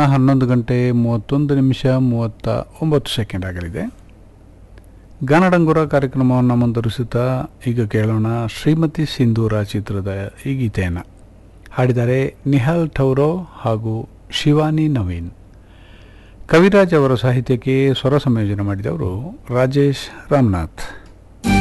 11 ಗಂಟೆ 31 ನಿಮಿಷ 39 ಸೆಕೆಂಡ್ ಆಗಲಿದೆ. ಗಾನಡಂಗುರ ಕಾರ್ಯಕ್ರಮವನ್ನು ಮುಂದುವರಿಸುತ್ತಾ ಈಗ ಕೇಳೋಣ ಶ್ರೀಮತಿ ಸಿಂಧೂರ ಚಿತ್ರದ ಈ ಗೀತೆಯನ್ನು. ಹಾಡಿದ್ದಾರೆ ನಿಹಾಲ್ ಟೌರೋ ಹಾಗೂ ಶಿವಾನಿ ನವೀನ್. ಕವಿರಾಜ್ ಅವರ ಸಾಹಿತ್ಯಕ್ಕೆ ಸ್ವರ ಸಂಯೋಜನೆ ಮಾಡಿದವರು ರಾಜೇಶ್ ರಾಮನಾಥ್.